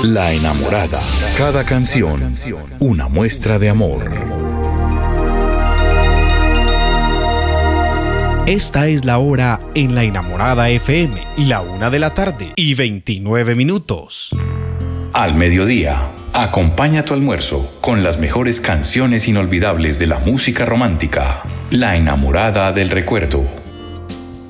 La enamorada. Cada canción, una muestra de amor. Esta es la hora en La Enamorada FM, la 1:29 PM. Al mediodía, acompaña tu almuerzo con las mejores canciones inolvidables de la música romántica. La enamorada del recuerdo.